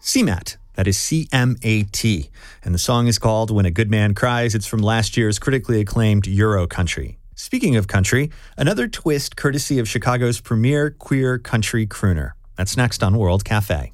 CMAT. That is C-M-A-T. And the song is called When a Good Man Cries. It's from last year's critically acclaimed Euro Country. Speaking of country, another twist courtesy of Chicago's premier queer country crooner. That's next on World Cafe.